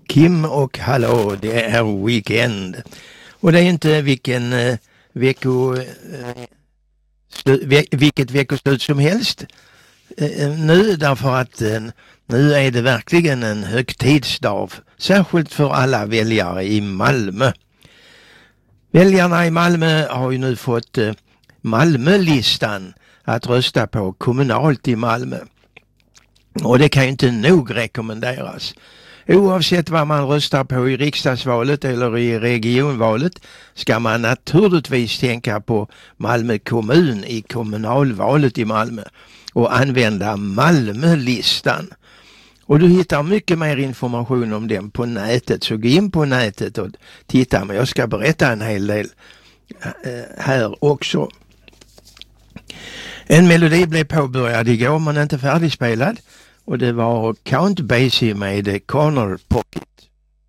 Kim och hallå, det är weekend. Och det är inte vilket veckoslut som helst nu, därför att nu är det verkligen en högtidsdag, särskilt för alla väljare i Malmö. Väljarna i Malmö har ju nu fått Malmölistan att rösta på kommunalt i Malmö. Och det kan ju inte nog rekommenderas. Oavsett vad man röstar på i riksdagsvalet eller i regionvalet ska man naturligtvis tänka på Malmö kommun i kommunalvalet i Malmö och använda Malmölistan. Och du hittar mycket mer information om den på nätet, så gå in på nätet och titta, men jag ska berätta en hel del här också. En melodi blev påbörjad igår men inte färdigspelad, och det var Count Basie med Corner Pocket.